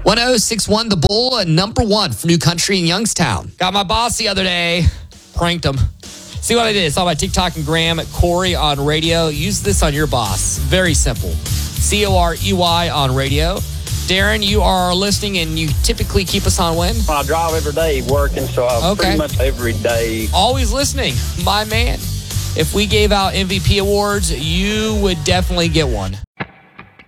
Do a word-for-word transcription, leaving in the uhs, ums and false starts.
one oh six one The Bull, uh, number one for New Country in Youngstown. Got my boss the other day. Pranked him. See what I did? It's on my TikTok and Gram at Corey on radio. Use this on your boss. Very simple. C O R E Y on radio. Darren, you are listening and you typically keep us on when? I drive every day working, so I'm Okay. pretty much every day. Always listening. My man. If we gave out M V P awards, you would definitely get one.